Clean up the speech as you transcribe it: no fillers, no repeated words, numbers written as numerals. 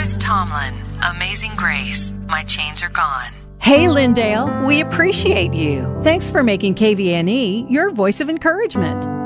Chris Tomlin, Amazing Grace, My Chains Are Gone. Hey, Lindale, we appreciate you. Thanks for making KVNE your voice of encouragement.